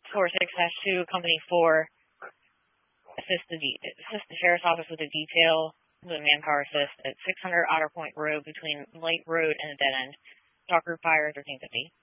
Score 6-2, Company 4, assist the Sheriff's Office with a detail, with a manpower assist at 600 Otter Point Road between Light Road and the dead end. Talk group fire 1350.